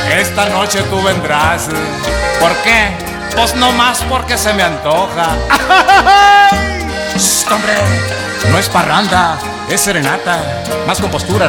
esta noche tú vendrás. ¿Por qué? Pues nomás porque se me antoja. ¡Shh, hombre! No es parranda, es serenata. Más compostura,